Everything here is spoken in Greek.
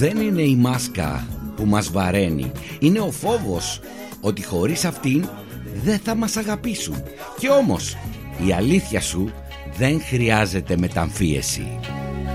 δεν είναι η μάσκα που μας βαραίνει, είναι ο φόβος ότι χωρίς αυτήν δεν θα μας αγαπήσουν. Και όμως η αλήθεια σου δεν χρειάζεται μεταμφίεση.